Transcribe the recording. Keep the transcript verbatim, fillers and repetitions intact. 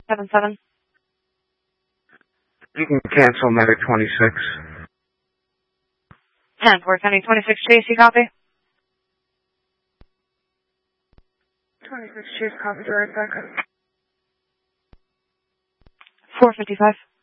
seven seven. You can cancel Medic twenty-six. ten four, County twenty-six Chase, you copy? twenty-six Chase, copy, right back up. four fifty-five.